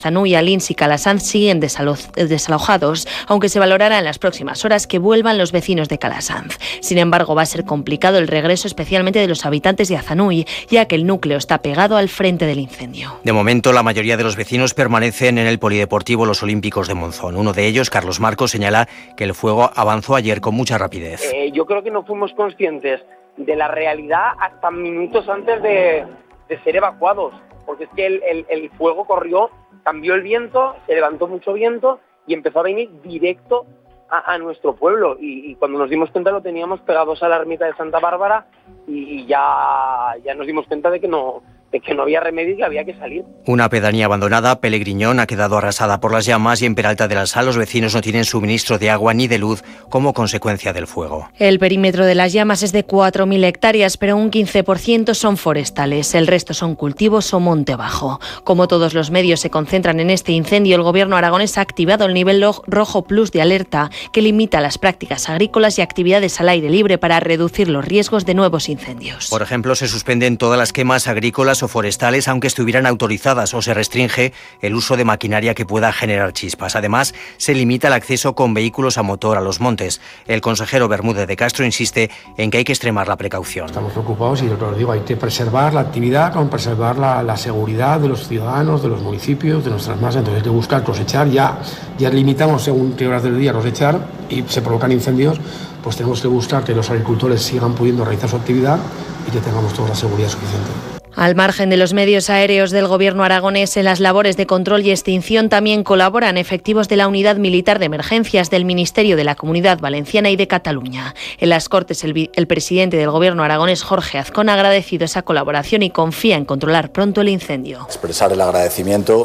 Azanui, Alins y Calasanz siguen desalojados, aunque se valorará en las próximas horas que vuelvan los vecinos de Calasanz. Sin embargo, va a ser complicado el regreso, especialmente de los habitantes de Azanui, ya que el núcleo está pegado al frente del incendio. De momento, la mayoría de los vecinos permanecen en el Polideportivo Los Olímpicos de Monzón. Uno de ellos, Carlos Marcos, señala que el fuego avanzó ayer con mucha rapidez. Yo creo que no fuimos conscientes de la realidad hasta minutos antes de ser evacuados, porque es que el fuego corrió, cambió el viento, se levantó mucho viento y empezó a venir directo a nuestro pueblo. Y cuando nos dimos cuenta lo teníamos pegados a la ermita de Santa Bárbara y ya nos dimos cuenta de que no había remedio y que había que salir. Una pedanía abandonada, Pelegriñón, ha quedado arrasada por las llamas y en Peralta de la Sal los vecinos no tienen suministro de agua ni de luz como consecuencia del fuego. El perímetro de las llamas es de 4.000 hectáreas, pero un 15% son forestales. El resto son cultivos o monte bajo. Como todos los medios se concentran en este incendio, el gobierno aragonés ha activado el nivel rojo plus de alerta que limita las prácticas agrícolas y actividades al aire libre para reducir los riesgos de nuevos incendios. Por ejemplo, se suspenden todas las quemas agrícolas o forestales aunque estuvieran autorizadas o se restringe el uso de maquinaria que pueda generar chispas. Además, se limita el acceso con vehículos a motor a los montes. El consejero Bermúdez de Castro insiste en que hay que extremar la precaución. Estamos preocupados y os digo, hay que preservar la actividad, con preservar la seguridad de los ciudadanos, de los municipios, de nuestras masas. Entonces hay que buscar cosechar, ya limitamos según qué horas del día cosechar y se provocan incendios, pues tenemos que buscar que los agricultores sigan pudiendo realizar su actividad y que tengamos toda la seguridad suficiente. Al margen de los medios aéreos del gobierno aragonés, en las labores de control y extinción también colaboran efectivos de la Unidad Militar de Emergencias del Ministerio de la Comunidad Valenciana y de Cataluña. En las Cortes, el presidente del gobierno aragonés, Jorge Azcón, ha agradecido esa colaboración y confía en controlar pronto el incendio. Expresar el agradecimiento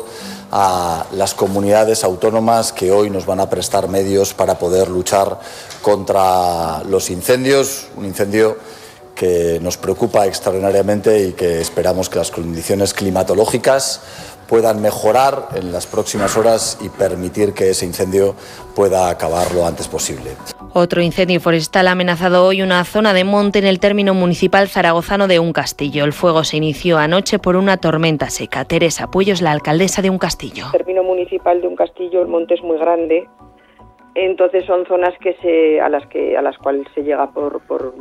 a las comunidades autónomas que hoy nos van a prestar medios para poder luchar contra los incendios, un incendio que nos preocupa extraordinariamente y que esperamos que las condiciones climatológicas puedan mejorar en las próximas horas y permitir que ese incendio pueda acabar lo antes posible. Otro incendio forestal ha amenazado hoy una zona de monte en el término municipal zaragozano de Uncastillo. El fuego se inició anoche por una tormenta seca. Teresa Puello es la alcaldesa de Uncastillo. El término municipal de Uncastillo, el monte es muy grande, entonces son zonas a las cuales se llega por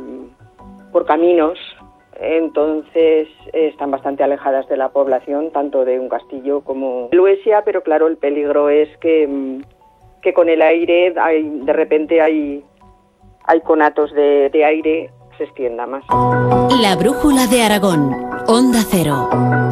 caminos, entonces están bastante alejadas de la población, tanto de Uncastillo como de Luesia, pero claro, el peligro es que con el aire de repente hay conatos de aire, se extienda más. La brújula de Aragón, Onda Cero.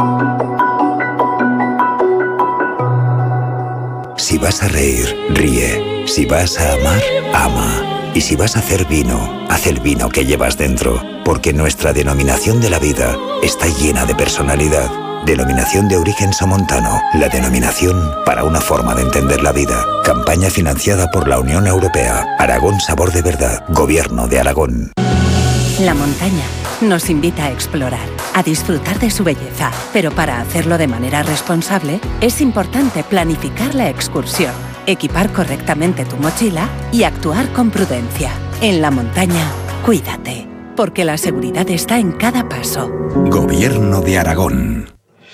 Si vas a reír, ríe. Si vas a amar, ama. Y si vas a hacer vino, haz el vino que llevas dentro, porque nuestra denominación de la vida está llena de personalidad. Denominación de origen somontano, la denominación para una forma de entender la vida. Campaña financiada por la Unión Europea. Aragón Sabor de Verdad. Gobierno de Aragón. La montaña nos invita a explorar, a disfrutar de su belleza, pero para hacerlo de manera responsable es importante planificar la excursión, equipar correctamente tu mochila y actuar con prudencia. En la montaña, cuídate, porque la seguridad está en cada paso. Gobierno de Aragón.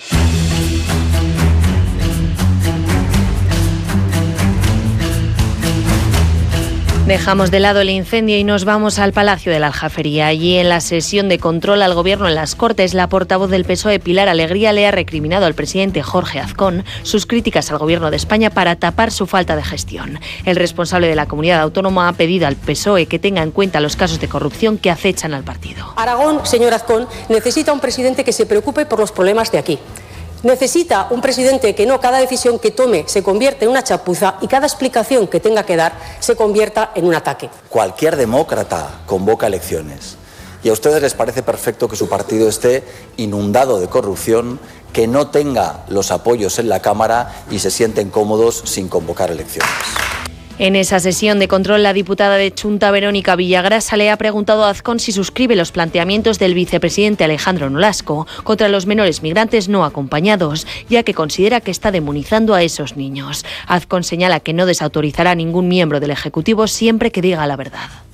Dejamos de lado el incendio y nos vamos al Palacio de la Aljafería. Allí, en la sesión de control al Gobierno en las Cortes, la portavoz del PSOE, Pilar Alegría, le ha recriminado al presidente Jorge Azcón sus críticas al Gobierno de España para tapar su falta de gestión. El responsable de la comunidad autónoma ha pedido al PSOE que tenga en cuenta los casos de corrupción que acechan al partido. Aragón, señor Azcón, necesita un presidente que se preocupe por los problemas de aquí. Necesita un presidente que no cada decisión que tome se convierta en una chapuza y cada explicación que tenga que dar se convierta en un ataque. Cualquier demócrata convoca elecciones y a ustedes les parece perfecto que su partido esté inundado de corrupción, que no tenga los apoyos en la Cámara y se sienten cómodos sin convocar elecciones. En esa sesión de control, la diputada de Chunta, Verónica Villagrasa, le ha preguntado a Azcón si suscribe los planteamientos del vicepresidente Alejandro Nolasco contra los menores migrantes no acompañados, ya que considera que está demonizando a esos niños. Azcón señala que no desautorizará a ningún miembro del Ejecutivo siempre que diga la verdad.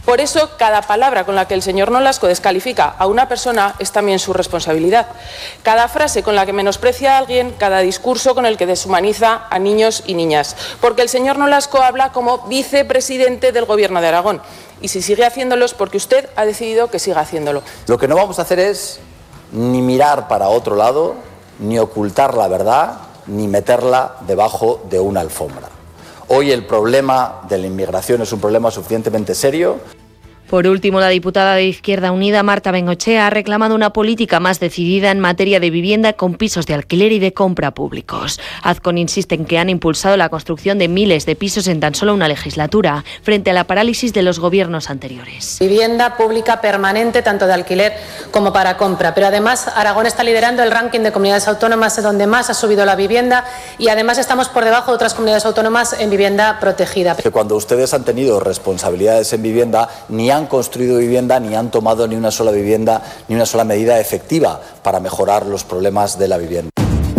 Por eso, cada palabra con la que el señor Nolasco descalifica a una persona es también su responsabilidad. Cada frase con la que menosprecia a alguien, cada discurso con el que deshumaniza a niños y niñas. Porque el señor Nolasco habla como vicepresidente del Gobierno de Aragón. Y si sigue haciéndolo es porque usted ha decidido que siga haciéndolo. Lo que no vamos a hacer es ni mirar para otro lado, ni ocultar la verdad, ni meterla debajo de una alfombra. Hoy el problema de la inmigración es un problema suficientemente serio. Por último, la diputada de Izquierda Unida, Marta Bengoechea, ha reclamado una política más decidida en materia de vivienda con pisos de alquiler y de compra públicos. Azcón insiste en que han impulsado la construcción de miles de pisos en tan solo una legislatura, frente a la parálisis de los gobiernos anteriores. Vivienda pública permanente, tanto de alquiler como para compra. Pero además, Aragón está liderando el ranking de comunidades autónomas donde más ha subido la vivienda y además estamos por debajo de otras comunidades autónomas en vivienda protegida. Que cuando ustedes han tenido responsabilidades en vivienda, ni han construido vivienda, ni han tomado ni una sola vivienda, ni una sola medida efectiva para mejorar los problemas de la vivienda.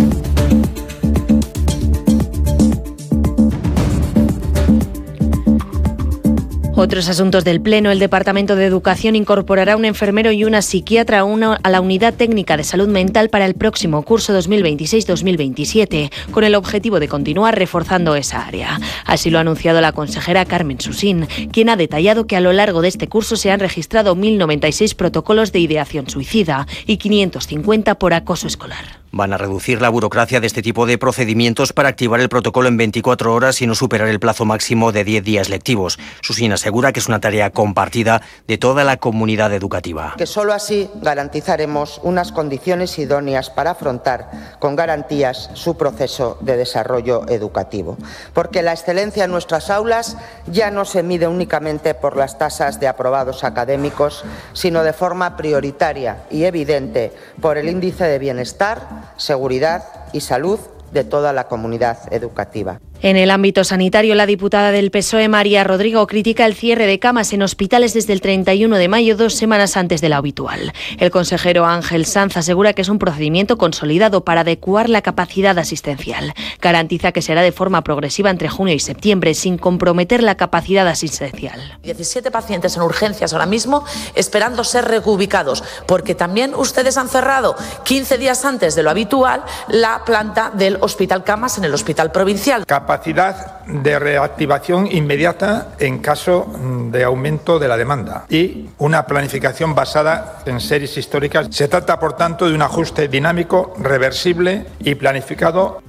Otros asuntos del Pleno. El Departamento de Educación incorporará un enfermero y una psiquiatra a la Unidad Técnica de Salud Mental para el próximo curso 2026-2027, con el objetivo de continuar reforzando esa área. Así lo ha anunciado la consejera Carmen Susín, quien ha detallado que a lo largo de este curso se han registrado 1.096 protocolos de ideación suicida y 550 por acoso escolar. Van a reducir la burocracia de este tipo de procedimientos para activar el protocolo en 24 horas y no superar el plazo máximo de 10 días lectivos. Susín asegura que es una tarea compartida de toda la comunidad educativa. Que solo así garantizaremos unas condiciones idóneas para afrontar con garantías su proceso de desarrollo educativo. Porque la excelencia en nuestras aulas ya no se mide únicamente por las tasas de aprobados académicos, sino de forma prioritaria y evidente por el índice de bienestar, seguridad y salud de toda la comunidad educativa. En el ámbito sanitario, la diputada del PSOE, María Rodrigo, critica el cierre de camas en hospitales desde el 31 de mayo, 2 semanas antes de lo habitual. El consejero Ángel Sanz asegura que es un procedimiento consolidado para adecuar la capacidad asistencial. Garantiza que será de forma progresiva entre junio y septiembre, sin comprometer la capacidad asistencial. 17 pacientes en urgencias ahora mismo esperando ser reubicados, porque también ustedes han cerrado 15 días antes de lo habitual la planta del Hospital Camas en el Hospital Provincial. Capacidad de reactivación inmediata en caso de aumento de la demanda y una planificación basada en series históricas. Se trata, por tanto, de un ajuste dinámico, reversible y planificado.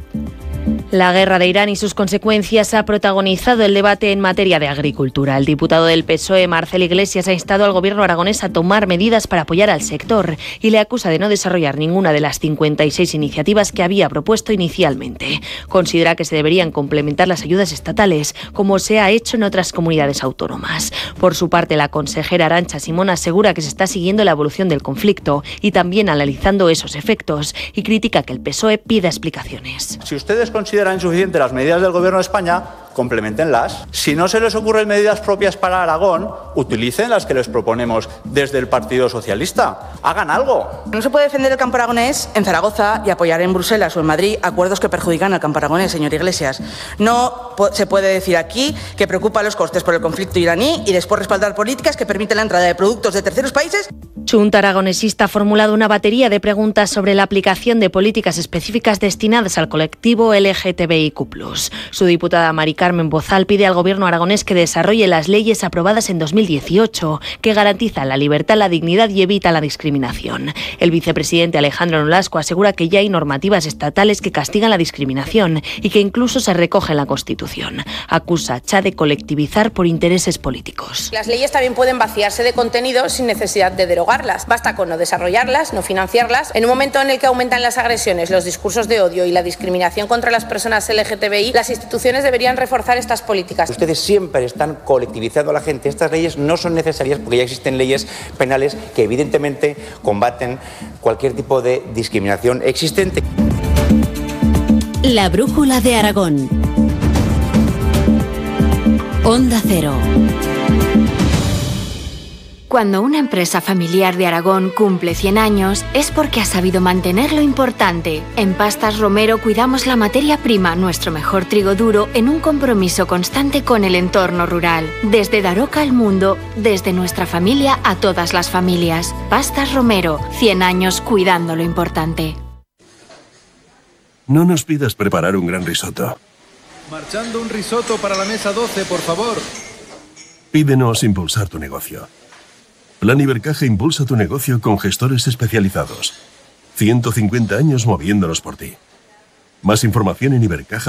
La guerra de Irán y sus consecuencias ha protagonizado el debate en materia de agricultura. El diputado del PSOE, Marcel Iglesias, ha instado al gobierno aragonés a tomar medidas para apoyar al sector y le acusa de no desarrollar ninguna de las 56 iniciativas que había propuesto inicialmente. Considera que se deberían complementar las ayudas estatales, como se ha hecho en otras comunidades autónomas. Por su parte, la consejera Arantxa Simón asegura que se está siguiendo la evolución del conflicto y también analizando esos efectos, y critica que el PSOE pida explicaciones. Si ustedes consideran insuficientes las medidas del Gobierno de España, compleméntenlas. Si no se les ocurren medidas propias para Aragón, utilicen las que les proponemos desde el Partido Socialista. Hagan algo. No se puede defender el campo aragonés en Zaragoza y apoyar en Bruselas o en Madrid acuerdos que perjudican al campo aragonés, señor Iglesias. No se puede decir aquí que preocupa los costes por el conflicto iraní y después respaldar políticas que permiten la entrada de productos de terceros países. Junta aragonesista ha formulado una batería de preguntas sobre la aplicación de políticas específicas destinadas al colectivo LGTBIQ+. Su diputada Mari Carmen Bozal pide al gobierno aragonés que desarrolle las leyes aprobadas en 2018 que garantizan la libertad, la dignidad y evitan la discriminación. El vicepresidente Alejandro Nolasco asegura que ya hay normativas estatales que castigan la discriminación y que incluso se recoge en la Constitución. Acusa a Cha de colectivizar por intereses políticos. Las leyes también pueden vaciarse de contenido sin necesidad de derogarlas. Basta con no desarrollarlas, no financiarlas. En un momento en el que aumentan las agresiones, los discursos de odio y la discriminación contra las personas LGTBI, las instituciones deberían reforzar estas políticas. Ustedes siempre están colectivizando a la gente. Estas leyes no son necesarias porque ya existen leyes penales que evidentemente combaten cualquier tipo de discriminación existente. La brújula de Aragón. Onda Cero. Cuando una empresa familiar de Aragón cumple 100 años, es porque ha sabido mantener lo importante. En Pastas Romero cuidamos la materia prima, nuestro mejor trigo duro, en un compromiso constante con el entorno rural. Desde Daroca al mundo, desde nuestra familia a todas las familias. Pastas Romero, 100 años cuidando lo importante. No nos pidas preparar un gran risotto. Marchando un risotto para la mesa 12, por favor. Pídenos impulsar tu negocio. Plan Ibercaja impulsa tu negocio con gestores especializados. 150 años moviéndonos por ti. Más información en Ibercaja.